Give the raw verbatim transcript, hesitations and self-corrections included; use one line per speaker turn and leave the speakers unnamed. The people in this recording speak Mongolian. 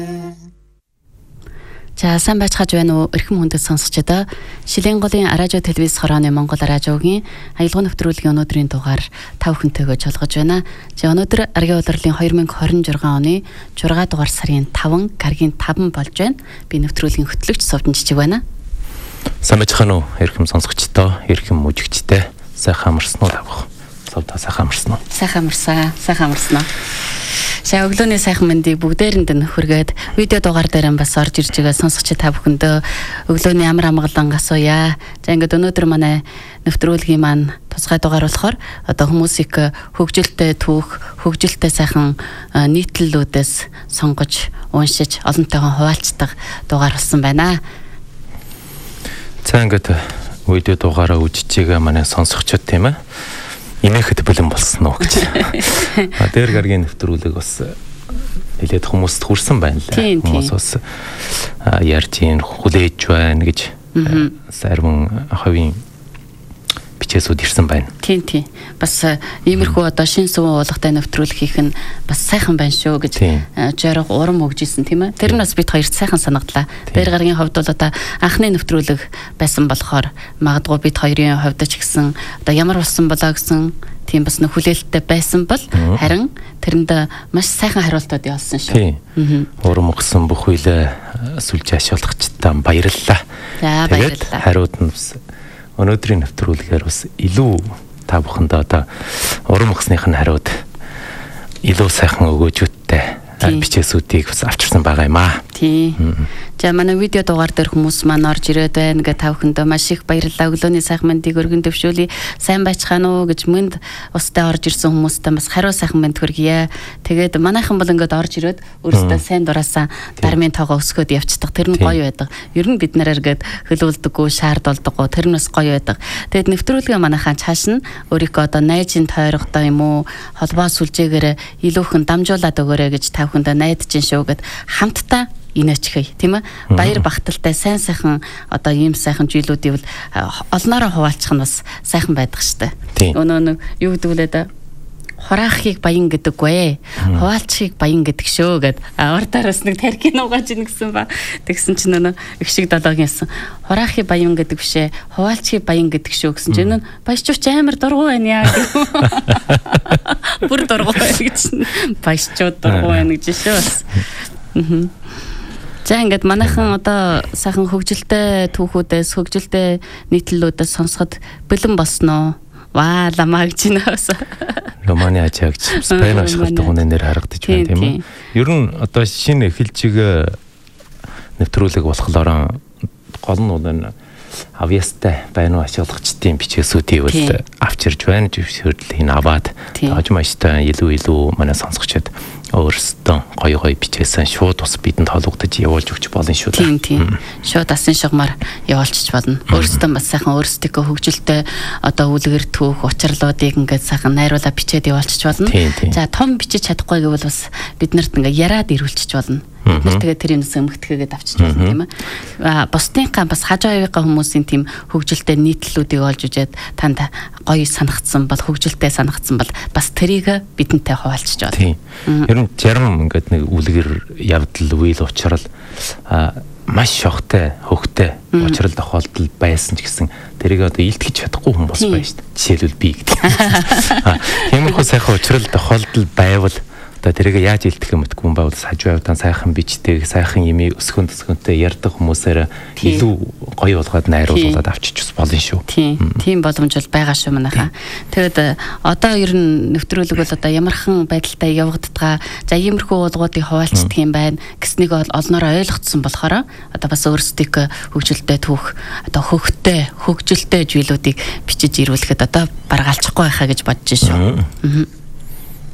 За сайн байцгааж байна уу эрхэм хүндэт сонсогчдоо. Шилийн голын радио телевиз хорооны Монгол радиогийн аялал нэвтрүүлгийн өнөөдрийн дугаар тав хүнтэйгөө жолгож байна. За өнөөдөр аргийн улирлын two thousand twenty-six оны six дугаар сарын five гаргийн five болж байна. Би нэвтрүүлгийн хөтлөгч Сувдан Жижиг байна.
Сайн байцгаана уу эрхэм сонсогчдоо, эрхэм мужигчтэй. Сайхан амарсан уу тавх. Сувдаа сайхан амарсан уу?
Сайхан амарсан, сайхан амарсан уу? Сая өглөөний сайхан мэндийг бүгдээрэнд нь хүргээд видео дугаар дээр бас орж ирж байгаа сонсогч та бүхэндөө өглөөний амар амгалан асууя. За ингээд өнөөдөр манай нэвтрүүлгийн маань тусгай дугаар болохоор одоо хүмүүсийг хөгжилтэй түүх, хөгжилтэй сайхан нийтлэлүүдээс сонгож, уншиж, олонтойгоо хуваалцдаг дугаар болсон байна.
За ингээд видео дугаараа үзэж байгаа манай сонсогчдод тийм ээ. Инээхэд бэлэн болсон уу гэж. А дээр гаргийн нэвтрүүлэг бас нэлээд хүмүүст хүрсэн байна лээ. Хүмүүс бас ярьж ийн хүлээж байна гэж сарван хавийн бичээсүүд ирсэн байна. Тийм тийм. Бас иймэрхүү одоо шин сүвэн уулгатай нэвтрүүлэг хийх нь бас сайхан байна шүү гэж жорог урам өгжсэн тийм ээ. Тэр нь бас бид хоёрт сайхан санагдлаа. Дээр гаргийн хувьд бол одоо анхны нэвтрүүлэг байсан болохоор магадгүй бид хоёрын хувьд ч гэсэн одоо ямар болсон болоо гэсэн тийм бас нөхөлөлттэй байсан бол харин тэрэнд маш сайхан хариултууд явуулсан шүү. Тийм. Урам өгсөн бүх үйлээ сүлж ашиглахчдаа баярлалаа.
За баярлалаа.
Хариуд нь бас өнөөдрийн нэвтрүүлгээр бас илүү та бүхэнд одоо урам өгснийх нь хариуд илүү сайхан өгөөжүүдтэй бичээсүүдийг бас авчирсан байгаа юм аа.
Тийм. За манай видео дугаар дээр хүмүүс маань орж ирээд байна гэ та бүхэндээ маш их баярлалаа. Өглөөний сайхан мэндийг өргөн төвшүүлье. Сайн байцгаана уу гэж мэнд устай орж ирсэн хүмүүстээ бас хариу сайхан мэнд хүргье. Тэгээд манайхан бол ингээд орж ирээд өөрөөсөө сайн дураасаа дармын тоогоо өсгөөд явцдаг. Тэр нь гоё байдаг. Ер нь бид нараар гээд хөлөвлөдөггүй, шаардолдоггүй. Тэр нь бас гоё байдаг. Тэгээд нэвтрүүлгээ манайхан цааш нь өөрийнхөө одоо найзын тойрогтой юм уу, холбоо сүлжээгээр илүүхэн дамжуулаад өгөөрэй гэж та бүхэндээ найдаж шүү гэд хамтдаа инээчхэй тийм ээ. Баяр багталтай сайн сайхан одоо ийм сайхан зүйлүүдийг олноороо хуваалцах нь бас сайхан байдаг штэ. Өнөө нэг юу гэдэг вэ? Хураахыг баян гэдэггүй. Хуваалцахыг баян гэдэг шүү гэд урдаараас нэг таркин угааж ийн гэсэн ба. Тэгсэн чинь өнөө их шиг долоогийн хураахыг баян гэдэг бишээ. Хуваалцахыг баян гэдэг шүү гэсэн чинь өнөө баячууч амар дургу байна яа гэх. Бүр дургу байна гэж. Баячууд дургу байна гэж шүү бас. Аа. За ингээд манайхан одоо сайхан хөгжилтэй түүхүүдээс, хөгжилтэй нийтлэлүүдээс сонсоход бэлэн болсноо. Ваа ламаа гэж нөөс.
Романы ажаагч Спайн ашиглалтын үнээр харагдаж байна тийм үү? Ер нь одоо шинэ эхэлжиг нэвтрүүлэг болохоор гол нь бол авьяастай байна уу ашиглагчдын бичээсүүдийг бол авчирж байна. Зөвшөөрлийг аваад тааж мааштай илүү илүү манай сонсогчдод өөрсдөө гоё гоё бичээсэн шууд ус бидэнд холбогдож явуулж өгч болно шүү дээ.
Тийм тийм. Шууд асан шугамар явуулчих болно. Өөрсдөө бас сайхан өөрсдөө хөгжилтэй одоо үлгэр түүх учрлуудыг ингээд сайхан найруула бичээд явуулчих болно. За том бичиж чадахгүй гэвэл бас бид нарт ингээд яраад ирүүлчих болно. Бид нар тэгээ тэрийг сөмгтгээгээд авчиж болно тийм ээ. Аа бусдынхаа бас хажуугийнхаа хүмүүсийн тийм хөгжилтэй нийтлэлүүдийг олж үзээд танд гоё санагдсан бол хөгжилтэй санагдсан бол бас тэрийг бидэнтэй хуваалцж байна.
Тийм. Зарим ингээд нэг үлгэр явдал үйл учрал маш шогтой, хөвгтэй учрал тохиолдол байсан ч гэсэн тэрийг одоо илтгэж чадахгүй хүмүүс байна шүү дээ. Жишээлбэл би гэдэг. Тиймэрхүү сайхан учрал тохиолдол байвал одоо тэрийг яаж илтгэх юм бэ? Баавал хажуувтан сайхан бичдэг, сайхан имийг өсгөн төсгөнтэй ярьдаг хүмүүсээр илүү гоё болгоод найруулуулад авчиж болно шүү.
Тийм. Тийм боломж бол байгаа шүү манайхаа. Тэгэд одоо ер нь нэвтрүүлэг бол одоо ямархан байдалтай явагддгаа. За иймэрхүү уулгуудыг хуваалцдаг юм байна. Гэснийг бол олноороо ойлгоцсон болохоор одоо бас өөрсдөө хөгжилтэй түүх, одоо хөгтэй, хөгжилтэй зүйлүүдийг бичиж ирүүлэхэд одоо баргаалчихгүй байхаа гэж бодож шүү.